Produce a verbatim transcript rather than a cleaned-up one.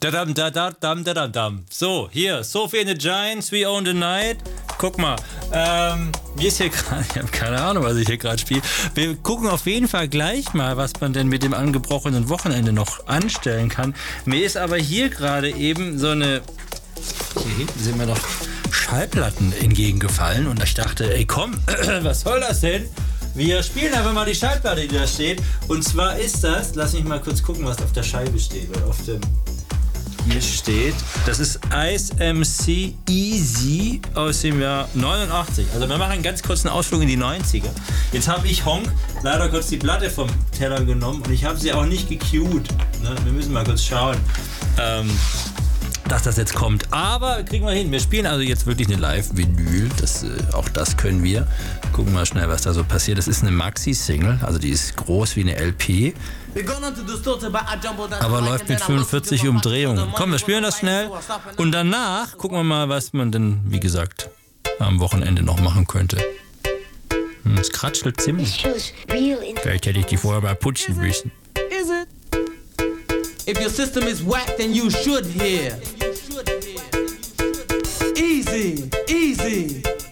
Dadam, dadam, dadam, dadam, dadam. So, hier, Sophie and the Giants, We Own the Night. Guck mal, ähm, wie ist hier gerade, ich habe keine Ahnung, was ich hier gerade spiele. Wir gucken auf jeden Fall gleich mal, was man denn mit dem angebrochenen Wochenende noch anstellen kann. Mir ist aber hier gerade eben so eine, hier hinten sind mir noch Schallplatten entgegengefallen und ich dachte, ey komm, was soll das denn? Wir spielen einfach mal die Schallplatte, die da steht. Und zwar ist das, lass mich mal kurz gucken, was auf der Scheibe steht. Oder auf dem, hier steht, das ist Ice M C Easy aus dem Jahr neunundachtzig. Also wir machen einen ganz kurzen Ausflug in die neunziger. Jetzt habe ich Honk leider kurz die Platte vom Teller genommen und ich habe sie auch nicht gecued. Ne? Wir müssen mal kurz schauen. Ähm, dass das jetzt kommt. Aber kriegen wir hin. Wir spielen also jetzt wirklich eine Live-Vinyl. Das, äh, auch das können wir. Gucken wir mal schnell, was da so passiert. Das ist eine Maxi-Single. Also die ist groß wie eine L P. Aber läuft mit fünfundvierzig Umdrehungen. Komm, wir spielen das schnell. Und danach gucken wir mal, was man denn, wie gesagt, am Wochenende noch machen könnte. Hm, es kratschelt ziemlich. Vielleicht hätte ich die vorher mal putzen müssen. Is it? If your system is whack, then you should hear. Easy, easy.